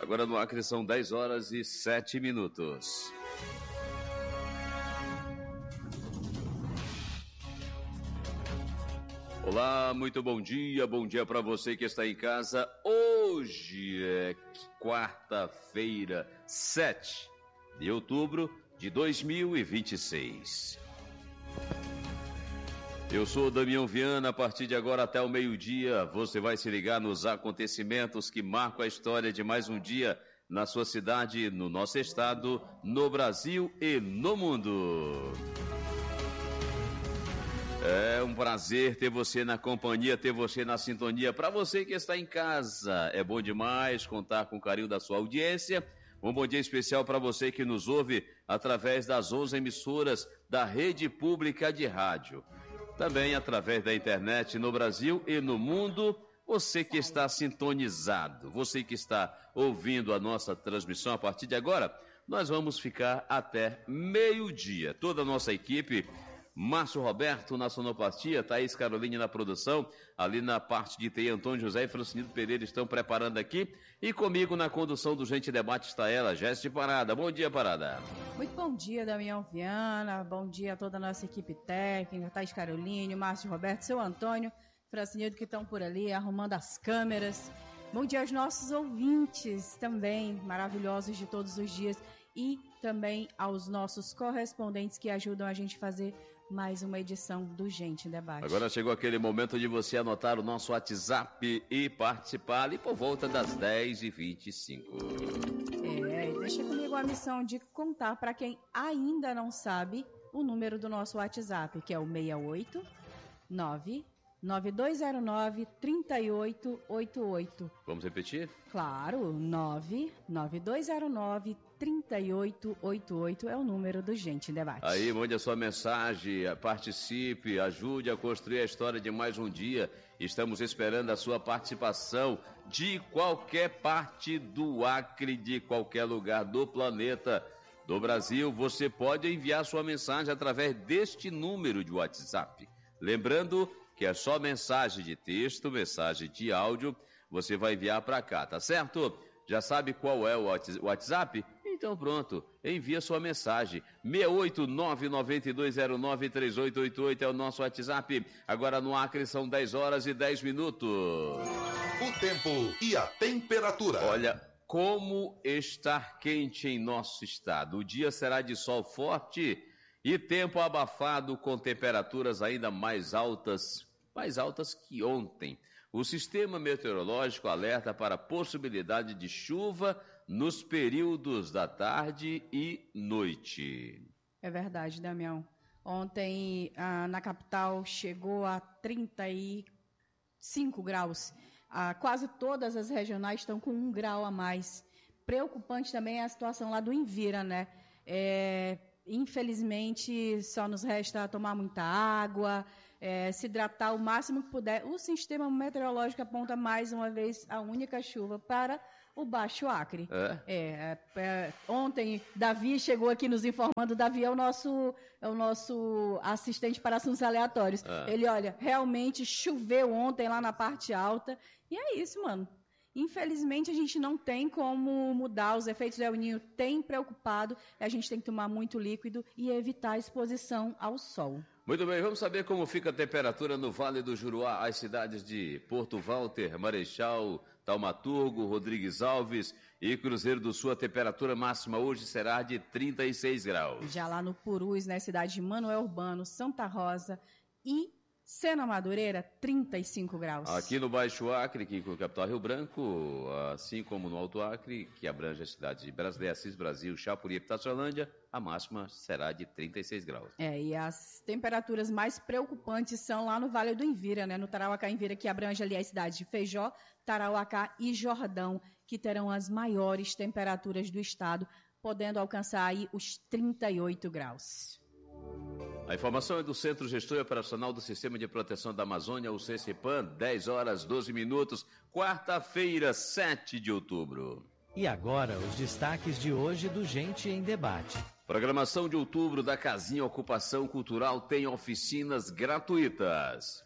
Agora no Acre são 10 horas e 7 minutos. Olá, muito bom dia para você que está em casa. Hoje é quarta-feira, 7 de outubro de 2026. Eu sou o Damião Viana. A partir de agora até o meio-dia, você vai se ligar nos acontecimentos que marcam a história de mais um dia na sua cidade, no nosso estado, no Brasil e no mundo. É um prazer ter você na companhia, ter você na sintonia. Para você que está em casa, é bom demais contar com o carinho da sua audiência. Um bom dia especial para você que nos ouve através das 11 emissoras da Rede Pública de Rádio. Também através da internet no Brasil e no mundo. Você que está sintonizado, você que está ouvindo a nossa transmissão a partir de agora, nós vamos ficar até meio-dia. Toda a nossa equipe, Márcio Roberto na sonoplastia, Thaís Caroline na produção, ali na parte de TI, Antônio José e Francinido Pereira estão preparando aqui, e comigo na condução do Gente Debate está ela, Jéssica Parada. Bom dia, Parada. Muito bom dia, Damião Viana, bom dia a toda a nossa equipe técnica, Thaís Caroline, Márcio Roberto, seu Antônio, Francinido que estão por ali arrumando as câmeras. Bom dia aos nossos ouvintes também, maravilhosos de todos os dias, e também aos nossos correspondentes que ajudam a gente a fazer mais uma edição do Gente Debate. Agora chegou aquele momento de você anotar o nosso WhatsApp e participar ali por volta das 10h25. Deixa comigo a missão de contar para quem ainda não sabe o número do nosso WhatsApp, que é o 689-9209-3888. Vamos repetir? Claro, 99209-3888 é o número do Gente Debate. Aí, mande a sua mensagem, participe, ajude a construir a história de mais um dia. Estamos esperando a sua participação de qualquer parte do Acre, de qualquer lugar do planeta, do Brasil. Você pode enviar sua mensagem através deste número de WhatsApp. Lembrando que é só mensagem de texto, mensagem de áudio, você vai enviar para cá, tá certo? Já sabe qual é o WhatsApp? Então pronto, envia sua mensagem. 68992093888 é o nosso WhatsApp. Agora no Acre são 10 horas e 10 minutos. O tempo e a temperatura. Olha, como está quente em nosso estado. O dia será de sol forte e tempo abafado com temperaturas ainda mais altas que ontem. O sistema meteorológico alerta para a possibilidade de chuva nos períodos da tarde e noite. É verdade, Damião. Ontem na capital chegou a 35 graus. Quase todas as regionais estão com 1 grau a mais. Preocupante também é a situação lá do Envira, né? Infelizmente, só nos resta tomar muita água, se hidratar o máximo que puder. O sistema meteorológico aponta mais uma vez a única chuva para o Baixo Acre. Ontem, Davi chegou aqui nos informando. Davi é o nosso assistente para assuntos aleatórios. Ele, olha, realmente choveu ontem lá na parte alta. E é isso, mano. Infelizmente, a gente não tem como mudar os efeitos do El Niño. Tem preocupado, a gente tem que tomar muito líquido e evitar a exposição ao sol. Muito bem, vamos saber como fica a temperatura no Vale do Juruá, as cidades de Porto Walter, Marechal, Taumaturgo, Rodrigues Alves e Cruzeiro do Sul. A temperatura máxima hoje será de 36 graus. Já lá no Purus, na cidade de Manoel Urbano, Santa Rosa e Sena Madureira, 35 graus. Aqui no Baixo Acre, aqui com o capital Rio Branco, assim como no Alto Acre, que abrange as cidades de Brasília, Assis, Brasil, Chapuri e Pitaciolândia, a máxima será de 36 graus. E as temperaturas mais preocupantes são lá no Vale do Envira, né? No Tarauacá-Envira, que abrange ali as cidades de Feijó, Tarauacá e Jordão, que terão as maiores temperaturas do estado, podendo alcançar aí os 38 graus. A informação é do Centro Gestor e Operacional do Sistema de Proteção da Amazônia, o CECIPAM, 10 horas 12 minutos, quarta-feira, 7 de outubro. E agora, os destaques de hoje do Gente em Debate. Programação de outubro da Casinha Ocupação Cultural tem oficinas gratuitas.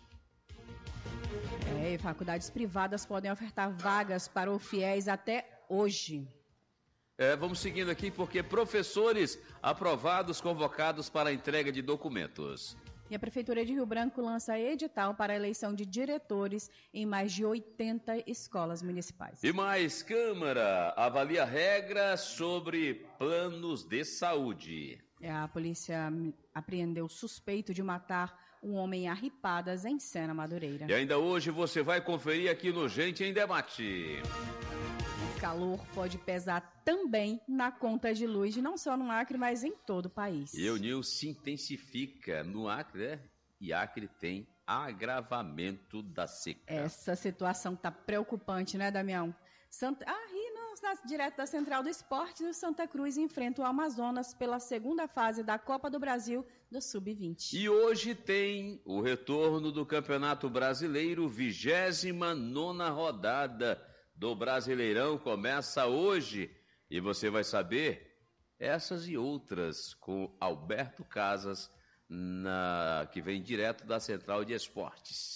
Faculdades privadas podem ofertar vagas para o FIES até hoje. Vamos seguindo aqui porque professores aprovados convocados para a entrega de documentos. E a Prefeitura de Rio Branco lança edital para a eleição de diretores em mais de 80 escolas municipais. E mais, Câmara avalia regras sobre planos de saúde. A polícia apreendeu suspeito de matar um homem a ripadas em Sena Madureira. E ainda hoje você vai conferir aqui no Gente em Debate. O calor pode pesar também na conta de luz, não só no Acre, mas em todo o país. E o Nil se intensifica no Acre, né? E Acre tem agravamento da seca. Essa situação tá preocupante, né, Damião? Direto da Central do Esporte, o Santa Cruz enfrenta o Amazonas pela segunda fase da Copa do Brasil do Sub-20. E hoje tem o retorno do Campeonato Brasileiro, 29ª rodada do Brasileirão começa hoje. E você vai saber essas e outras com Alberto Casas, que vem direto da Central de Esportes.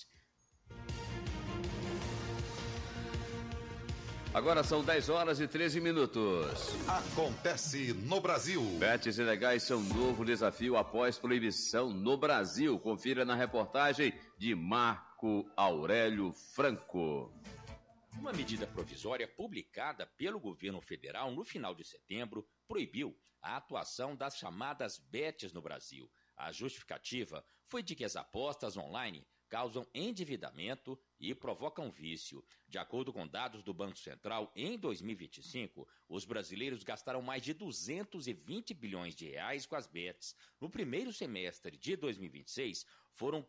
Agora são 10 horas e 13 minutos. Acontece no Brasil. Betes ilegais são um novo desafio após proibição no Brasil. Confira na reportagem de Marco Aurélio Franco. Uma medida provisória publicada pelo governo federal no final de setembro proibiu a atuação das chamadas betes no Brasil. A justificativa foi de que as apostas online causam endividamento e provocam vício. De acordo com dados do Banco Central, em 2025, os brasileiros gastaram mais de 220 bilhões de reais com as bets. No primeiro semestre de 2026, foram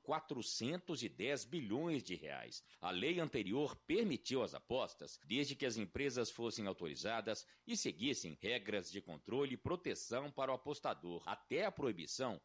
410 bilhões de reais. A lei anterior permitiu as apostas, desde que as empresas fossem autorizadas e seguissem regras de controle e proteção para o apostador. Até a proibição,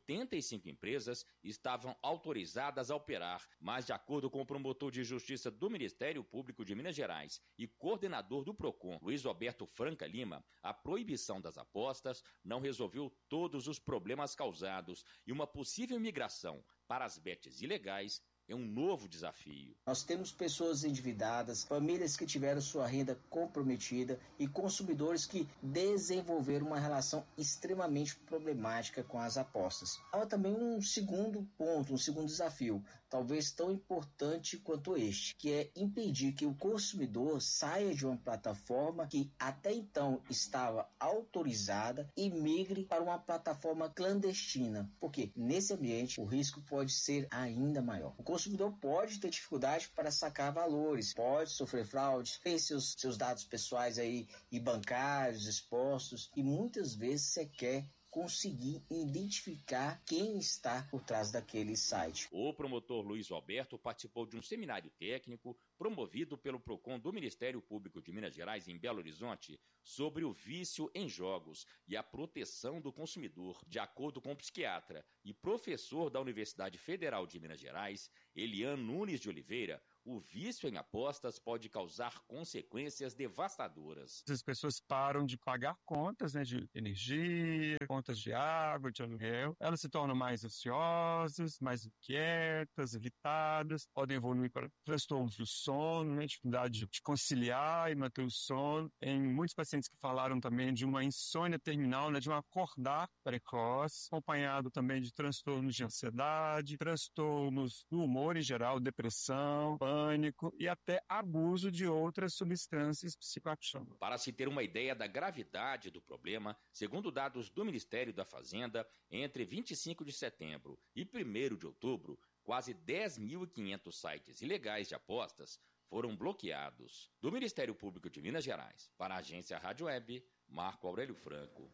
85 empresas estavam autorizadas a operar, mas de acordo com o promotor de justiça do Ministério Público de Minas Gerais e coordenador do PROCON, Luiz Roberto Franca Lima, a proibição das apostas não resolveu todos os problemas causados e uma possível migração para as betes ilegais é um novo desafio. Nós temos pessoas endividadas, famílias que tiveram sua renda comprometida e consumidores que desenvolveram uma relação extremamente problemática com as apostas. Há também um segundo ponto, um segundo desafio, talvez tão importante quanto este, que é impedir que o consumidor saia de uma plataforma que até então estava autorizada e migre para uma plataforma clandestina, porque nesse ambiente o risco pode ser ainda maior. O consumidor pode ter dificuldade para sacar valores, pode sofrer fraude, ter seus dados pessoais aí e bancários expostos e muitas vezes sequer conseguir identificar quem está por trás daquele site. O promotor Luiz Alberto participou de um seminário técnico promovido pelo PROCON do Ministério Público de Minas Gerais em Belo Horizonte sobre o vício em jogos e a proteção do consumidor. De acordo com o psiquiatra e professor da Universidade Federal de Minas Gerais, Elian Nunes de Oliveira, o vício em apostas pode causar consequências devastadoras. As pessoas param de pagar contas, de energia, contas de água, de aluguel. Elas se tornam mais ansiosas, mais inquietas, irritadas, podem evoluir para transtornos do sono, dificuldade de conciliar e manter o sono. Em muitos pacientes que falaram também de uma insônia terminal, de um acordar precoce, acompanhado também de transtornos de ansiedade, transtornos do humor em geral, depressão, pânico e até abuso de outras substâncias psicoativas. Para se ter uma ideia da gravidade do problema, segundo dados do Ministério da Fazenda, entre 25 de setembro e 1º de outubro, quase 10.500 sites ilegais de apostas foram bloqueados. Do Ministério Público de Minas Gerais, para a agência Rádio Web, Marco Aurélio Franco.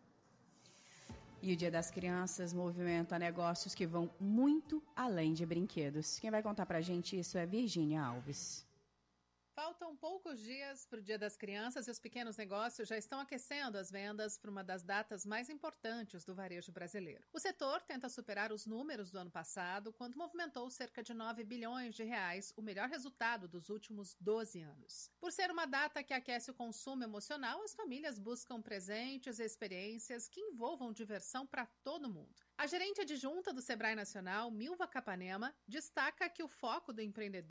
E o Dia das Crianças movimenta negócios que vão muito além de brinquedos. Quem vai contar pra gente isso é Virgínia Alves. Faltam poucos dias para o Dia das Crianças e os pequenos negócios já estão aquecendo as vendas para uma das datas mais importantes do varejo brasileiro. O setor tenta superar os números do ano passado, quando movimentou cerca de 9 bilhões de reais, o melhor resultado dos últimos 12 anos. Por ser uma data que aquece o consumo emocional, as famílias buscam presentes e experiências que envolvam diversão para todo mundo. A gerente adjunta do Sebrae Nacional, Milva Capanema, destaca que o foco do empreendedor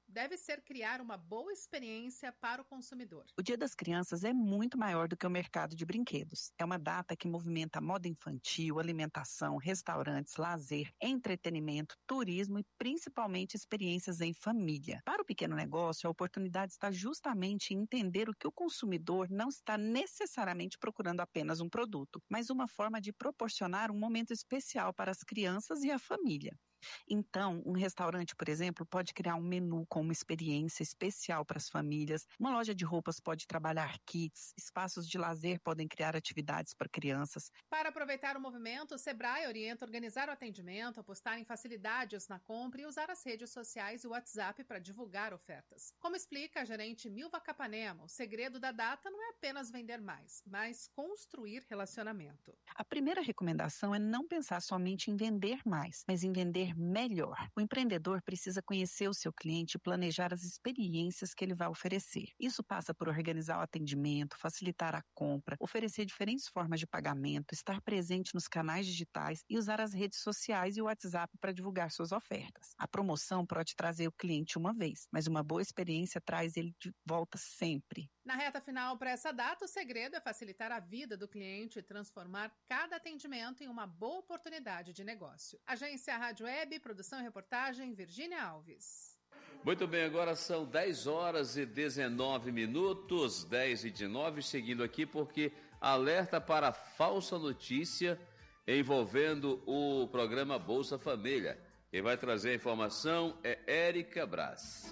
deve ser criar uma boa experiência para o consumidor. O Dia das Crianças é muito maior do que o mercado de brinquedos. É uma data que movimenta a moda infantil, alimentação, restaurantes, lazer, entretenimento, turismo e principalmente experiências em família. Para o pequeno negócio, a oportunidade está justamente em entender o que o consumidor não está necessariamente procurando apenas um produto, mas uma forma de proporcionar um momento especial para as crianças e a família. Então, um restaurante, por exemplo, pode criar um menu com uma experiência especial para as famílias. Uma loja de roupas pode trabalhar kits. Espaços de lazer podem criar atividades para crianças. Para aproveitar o movimento, o Sebrae orienta a organizar o atendimento, apostar em facilidades na compra e usar as redes sociais e o WhatsApp para divulgar ofertas. Como explica a gerente Milva Capanema, o segredo da data não é apenas vender mais, mas construir relacionamento. A primeira recomendação é não pensar somente em vender mais, mas em vender melhor. O empreendedor precisa conhecer o seu cliente e planejar as experiências que ele vai oferecer. Isso passa por organizar o atendimento, facilitar a compra, oferecer diferentes formas de pagamento, estar presente nos canais digitais e usar as redes sociais e o WhatsApp para divulgar suas ofertas. A promoção pode trazer o cliente uma vez, mas uma boa experiência traz ele de volta sempre. Na reta final para essa data, o segredo é facilitar a vida do cliente e transformar cada atendimento em uma boa oportunidade de negócio. Agência Rádio Web, produção e reportagem, Virgínia Alves. Muito bem, agora são 10 horas e 19 minutos, 10 e 19, seguindo aqui porque alerta para falsa notícia envolvendo o programa Bolsa Família. Quem vai trazer a informação é Érica Braz.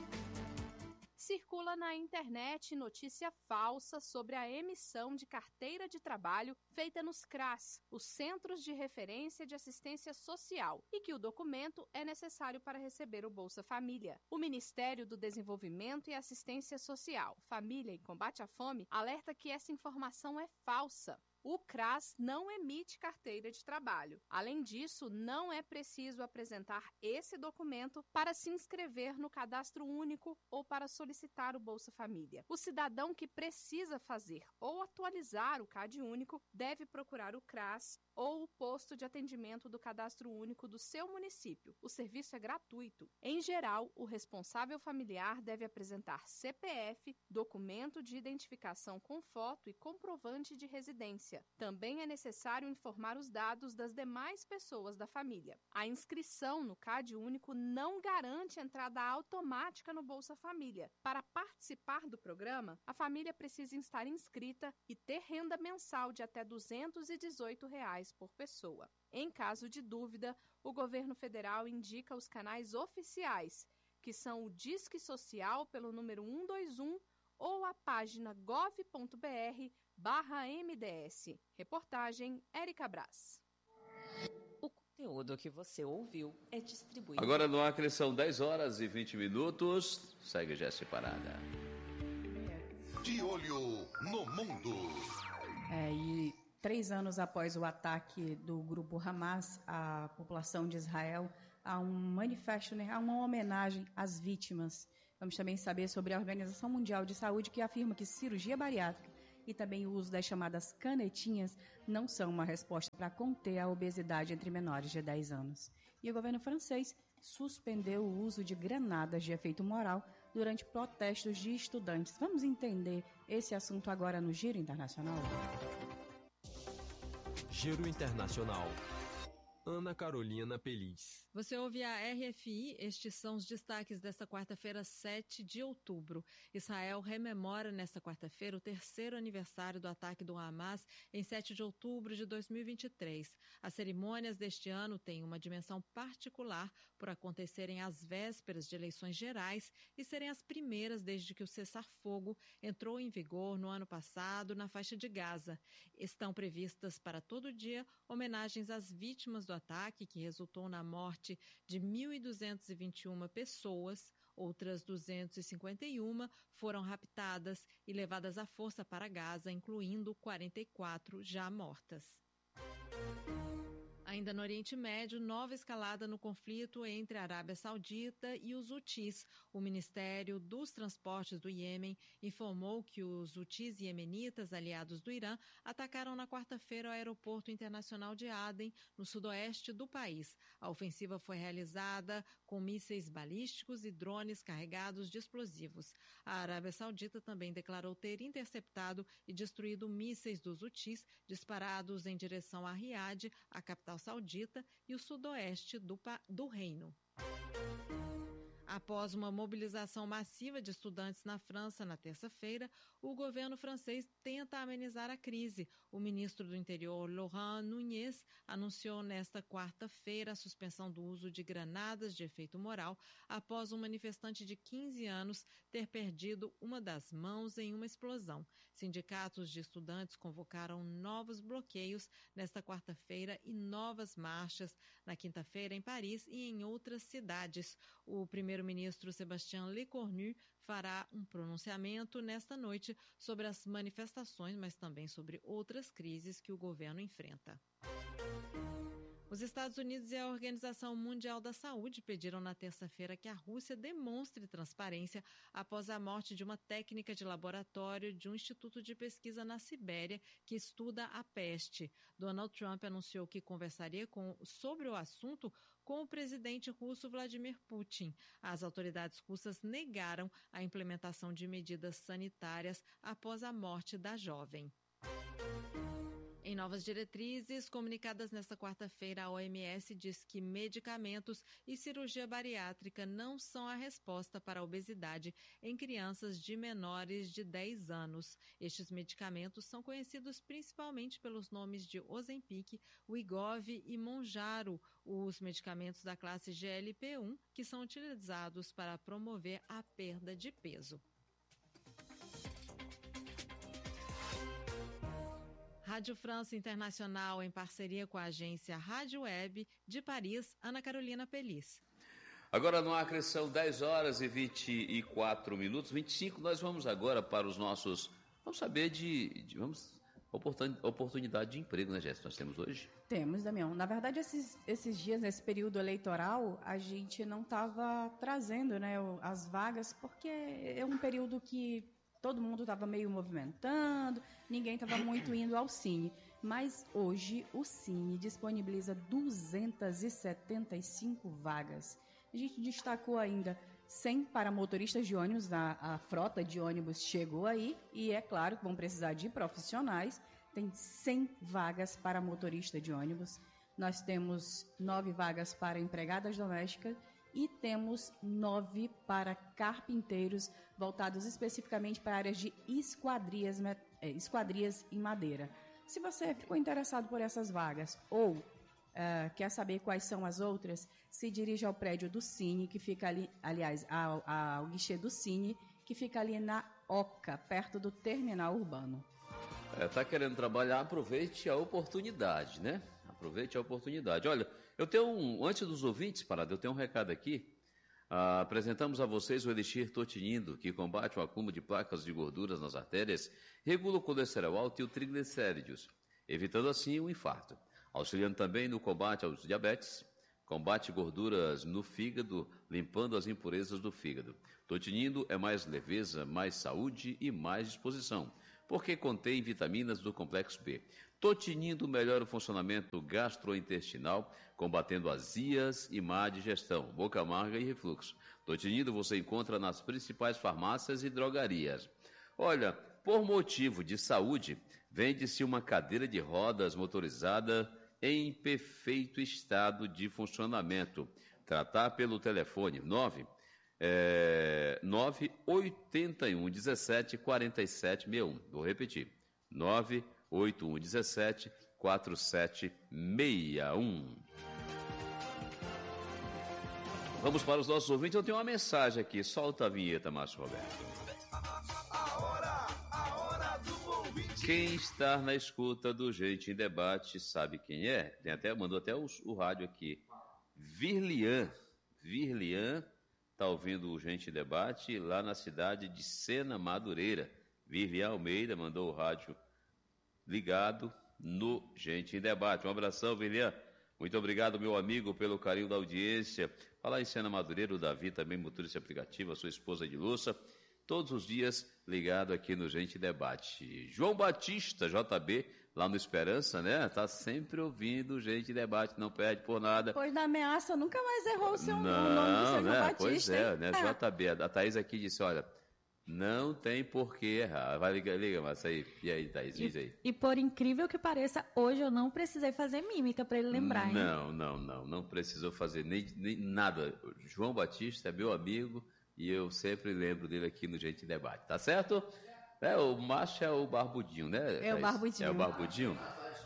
Circula na internet notícia falsa sobre a emissão de carteira de trabalho feita nos CRAS, os Centros de Referência de Assistência Social, e que o documento é necessário para receber o Bolsa Família. O Ministério do Desenvolvimento e Assistência Social, Família e Combate à Fome alerta que essa informação é falsa. O CRAS não emite carteira de trabalho. Além disso, não é preciso apresentar esse documento para se inscrever no Cadastro Único ou para solicitar o Bolsa Família. O cidadão que precisa fazer ou atualizar o CAD Único deve procurar o CRAS ou o posto de atendimento do Cadastro Único do seu município. O serviço é gratuito. Em geral, o responsável familiar deve apresentar CPF, documento de identificação com foto e comprovante de residência. Também é necessário informar os dados das demais pessoas da família. A inscrição no CAD Único não garante entrada automática no Bolsa Família. Para participar do programa, a família precisa estar inscrita e ter renda mensal de até R$ 218 por pessoa. Em caso de dúvida, o governo federal indica os canais oficiais, que são o Disque Social pelo número 121 ou a página gov.br/MDS. Reportagem Érica Braz. O conteúdo que você ouviu é distribuído. Agora no Acre são 10 horas e 20 minutos. Segue já separada. De olho no mundo. E 3 anos após o ataque do grupo Hamas à população de Israel, há um manifesto, há uma homenagem às vítimas. Vamos também saber sobre a Organização Mundial de Saúde, que afirma que cirurgia bariátrica e também o uso das chamadas canetinhas não são uma resposta para conter a obesidade entre menores de 10 anos. E o governo francês suspendeu o uso de granadas de efeito moral durante protestos de estudantes. Vamos entender esse assunto agora no Giro Internacional? Giro Internacional. Ana Carolina Peliz. Você ouve a RFI, estes são os destaques desta quarta-feira, 7 de outubro. Israel rememora nesta quarta-feira o 3º aniversário do ataque do Hamas em 7 de outubro de 2023. As cerimônias deste ano têm uma dimensão particular por acontecerem às vésperas de eleições gerais e serem as primeiras desde que o cessar-fogo entrou em vigor no ano passado na faixa de Gaza. Estão previstas para todo dia homenagens às vítimas do ataque, que resultou na morte de 1.221 pessoas. Outras 251 foram raptadas e levadas à força para Gaza, incluindo 44 já mortas. Ainda no Oriente Médio, nova escalada no conflito entre a Arábia Saudita e os Houthis. O Ministério dos Transportes do Iêmen informou que os Houthis iemenitas, aliados do Irã, atacaram na quarta-feira o aeroporto internacional de Aden, no sudoeste do país. A ofensiva foi realizada com mísseis balísticos e drones carregados de explosivos. A Arábia Saudita também declarou ter interceptado e destruído mísseis dos Houthis disparados em direção a Riad, a capital saudita, e o sudoeste do reino. Após uma mobilização massiva de estudantes na França na terça-feira, o governo francês tenta amenizar a crise. O ministro do Interior, Laurent Nunez, anunciou nesta quarta-feira a suspensão do uso de granadas de efeito moral após um manifestante de 15 anos ter perdido uma das mãos em uma explosão. Sindicatos de estudantes convocaram novos bloqueios nesta quarta-feira e novas marchas na quinta-feira em Paris e em outras cidades. O primeiro-ministro Sébastien Lecornu fará um pronunciamento nesta noite sobre as manifestações, mas também sobre outras crises que o governo enfrenta. Os Estados Unidos e a Organização Mundial da Saúde pediram na terça-feira que a Rússia demonstre transparência após a morte de uma técnica de laboratório de um instituto de pesquisa na Sibéria que estuda a peste. Donald Trump anunciou que conversaria sobre o assunto com o presidente russo Vladimir Putin. As autoridades russas negaram a implementação de medidas sanitárias após a morte da jovem. Em novas diretrizes comunicadas nesta quarta-feira, a OMS diz que medicamentos e cirurgia bariátrica não são a resposta para a obesidade em crianças de menores de 10 anos. Estes medicamentos são conhecidos principalmente pelos nomes de Ozempic, Wegovy e Mounjaro, os medicamentos da classe GLP-1, que são utilizados para promover a perda de peso. Rádio França Internacional, em parceria com a agência Rádio Web de Paris, Ana Carolina Pelis. Agora no Acre são 10 horas e 24 minutos, 25. Nós vamos agora para os nossos... Vamos saber oportunidade de emprego, né, Jéssica? Nós temos hoje? Temos, Damião. Na verdade, esses dias, nesse período eleitoral, a gente não estava trazendo, né, as vagas, porque é um período que todo mundo estava meio movimentando, ninguém estava muito indo ao Cine. Mas hoje o Cine disponibiliza 275 vagas. A gente destacou ainda 100 para motoristas de ônibus, a frota de ônibus chegou aí, e é claro que vão precisar de profissionais. Tem 100 vagas para motorista de ônibus. Nós temos 9 vagas para empregadas domésticas e temos 9 para carpinteiros, voltados especificamente para áreas de esquadrias em madeira. Se você ficou interessado por essas vagas ou quer saber quais são as outras, se dirija ao prédio do Cine, que fica ali, aliás, ao guichê do Cine, que fica ali na Oca, perto do terminal urbano. Tá querendo trabalhar, aproveite a oportunidade, né? Aproveite a oportunidade. Olha, antes dos ouvintes, Parada, eu tenho um recado aqui. Apresentamos a vocês o Elixir Totinindo, que combate o acúmulo de placas de gorduras nas artérias, regula o colesterol alto e o triglicéridos, evitando assim o infarto. Auxiliando também no combate aos diabetes, combate gorduras no fígado, limpando as impurezas do fígado. Totinindo é mais leveza, mais saúde e mais disposição, porque contém vitaminas do complexo B. Totinindo melhora o funcionamento gastrointestinal, combatendo azias e má digestão, boca amarga e refluxo. Totinindo você encontra nas principais farmácias e drogarias. Olha, por motivo de saúde, vende-se uma cadeira de rodas motorizada em perfeito estado de funcionamento. Tratar pelo telefone 981 17 47 61. Vou repetir. 981 17 47 61. Vamos para os nossos ouvintes. Eu tenho uma mensagem aqui. Solta a vinheta, Márcio Roberto. A hora do ouvinte. Quem está na escuta do Gente em Debate sabe quem é. Mandou até o rádio aqui. Virlian está ouvindo o Gente em Debate lá na cidade de Sena, Madureira. Virlian Almeida mandou o rádio ligado no Gente em Debate. Um abração, Virlian. Muito obrigado, meu amigo, pelo carinho da audiência. Falar em Sena Madureira, o Davi também, motorista aplicativo, a sua esposa de Lúcia, todos os dias ligado aqui no Gente Debate. João Batista, JB, lá no Esperança, né? Tá sempre ouvindo Gente Debate, não perde por nada. Depois da ameaça, nunca mais errou o seu nome do seu né? Batista. Pois é, né? JB, a Thaís aqui disse, olha, não tem por que errar. Vai, liga, mas aí. E aí, Thaís, diz aí. E por incrível que pareça, hoje eu não precisei fazer mímica para ele lembrar, hein? Não precisou fazer nem nada. João Batista é meu amigo e eu sempre lembro dele aqui no Gente Debate, tá certo? O macho é o barbudinho, né? É o barbudinho. É o barbudinho?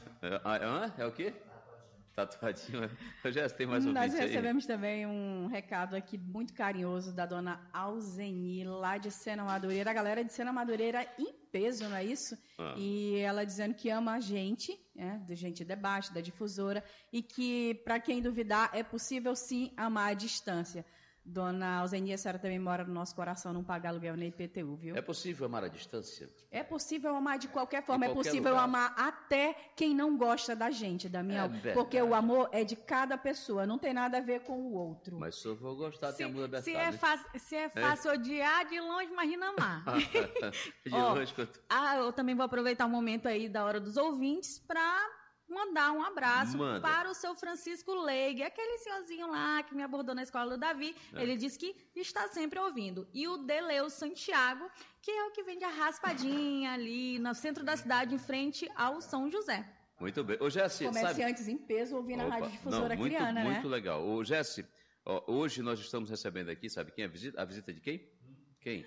É o quê? Tatuadinho. Já tem mais um Nós vídeo aí. recebemos também um recado aqui muito carinhoso da dona Alzeni, lá de Sena Madureira. A galera de Sena Madureira em peso, não é isso? E ela dizendo que ama a gente, do Gente Debate, da difusora, e que, para quem duvidar, é possível sim amar à distância. Dona Alzeni, a senhora também mora no nosso coração, não paga aluguel nem IPTU, viu? É possível amar à distância? É possível amar de qualquer forma, Em qualquer é possível lugar. amar até quem não gosta da gente, Damião, porque o amor é de cada pessoa, não tem nada a ver com o outro. Mas se eu vou gostar, tem amor da Se é fácil odiar, de longe, imagina amar. De longe que eu tô... Eu também vou aproveitar o momento aí da Hora dos Ouvintes para mandar um abraço para o seu Francisco Leig, aquele senhorzinho lá que me abordou na escola do Davi. Ele disse que está sempre ouvindo. E o Deleu Santiago, que é o que vende a raspadinha ali no centro da cidade, em frente ao São José. Muito bem. Ô, Jesse, Comerciantes em peso ouvindo a Rádio Difusora Criana, né? Muito legal. Ô, Jesse, hoje nós estamos recebendo aqui, sabe quem? A visita de quem? Quem?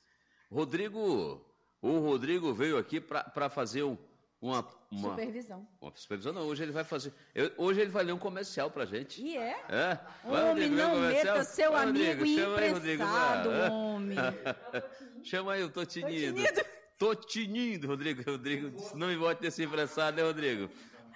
Rodrigo. O Rodrigo veio aqui para fazer uma supervisão. Uma supervisão não, hoje ele vai fazer. Hoje ele vai ler um comercial pra gente. E é? Vai, homem, Rodrigo, não meta seu vai, amigo Rodrigo, emprestado, homem. Chama aí o Totinido. Totinido, Rodrigo. Rodrigo, não me bote nesse emprestado, né, Rodrigo?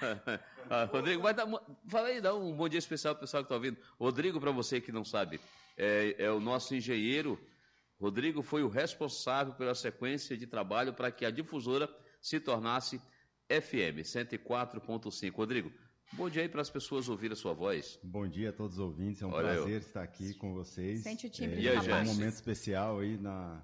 Rodrigo, fala aí, dá um bom dia especial pro pessoal que tá ouvindo. Rodrigo, para você que não sabe, é o nosso engenheiro. Rodrigo foi o responsável pela sequência de trabalho para que a difusora se tornasse FM 104.5. Rodrigo, bom dia aí para as pessoas ouvirem a sua voz. Bom dia a todos os ouvintes, é um prazer estar aqui com vocês. Sente o timbre É um momento especial aí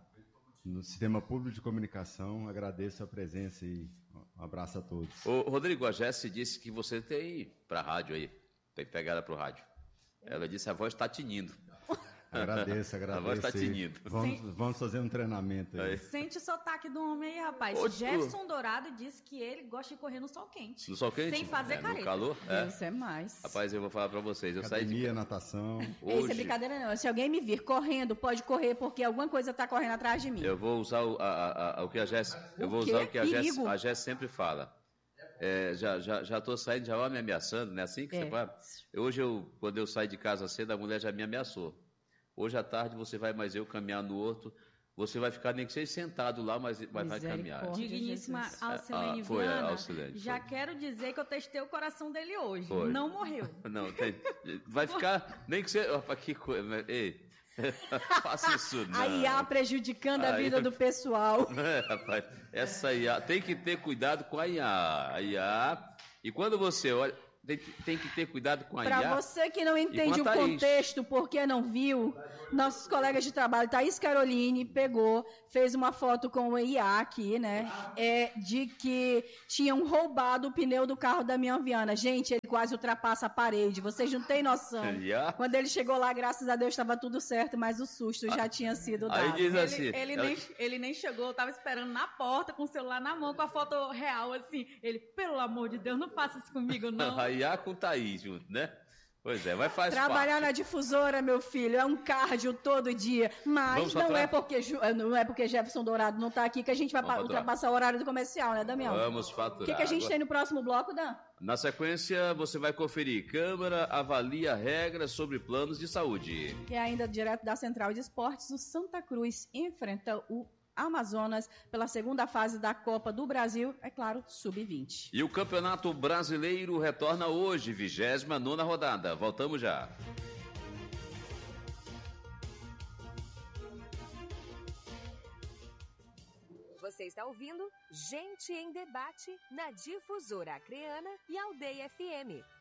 no Sistema Público de Comunicação. Agradeço a presença e um abraço a todos. Ô, Rodrigo, a Jéssica disse que você tem para rádio aí, tem pegada para o rádio. Ela disse a voz está tinindo. Agradeço. A voz está tinindo. Vamos fazer um treinamento aí. Sente o sotaque do homem aí, rapaz. Jefferson Dourado disse que ele gosta de correr no sol quente. No sol quente? Sem fazer careta. No calor? Deus é mais. Rapaz, eu vou falar para vocês. Eu Academia, natação. Hoje, isso é brincadeira não. Se alguém me vir correndo, pode correr, porque alguma coisa está correndo atrás de mim. Eu vou usar o que a Jéssica... Eu vou usar o que a Jéssica sempre fala. Já estou saindo, já vai me ameaçando, não é assim que você fala? Hoje, quando eu saio de casa cedo, a mulher já me ameaçou. Hoje à tarde você vai mais eu caminhar no horto, você vai ficar nem que seja sentado lá, mas vai caminhar. Digníssima Alcilene Viana, já quero dizer que eu testei o coração dele hoje, não morreu. Não, vai ficar, nem que seja... Que coisa, ei, faça isso não. A IA prejudicando a vida do pessoal. Rapaz, essa IA, tem que ter cuidado com a IA, e quando você olha... Tem que ter cuidado com a IA. Para você que não entende o contexto, porque não viu, nossos colegas de trabalho, Thaís Caroline, fez uma foto com o IA aqui, né? De que tinham roubado o pneu do carro da minha Viana. Gente, ele quase ultrapassa a parede. Vocês não têm noção. Quando ele chegou lá, graças a Deus, estava tudo certo, mas o susto já tinha sido dado. Aí diz assim, ele nem chegou, eu tava esperando na porta, com o celular na mão, com a foto real, assim. Ele, pelo amor de Deus, não faça isso comigo, não. A IA com o Thaís junto, né? Pois é, vai fazer trabalhar na difusora, meu filho, é um cardio todo dia, mas não é porque Jefferson Dourado não está aqui que a gente vai ultrapassar o horário do comercial, né, Damião? Vamos faturar. O que a gente tem no próximo bloco, Dan? Na sequência, você vai conferir. Câmara avalia regras sobre planos de saúde. E ainda direto da Central de Esportes, o Santa Cruz enfrenta o Amazonas pela segunda fase da Copa do Brasil, é claro, Sub-20. E o Campeonato Brasileiro retorna hoje, 29ª rodada. Voltamos já. Você está ouvindo Gente em Debate na Difusora Acreana e Aldeia FM.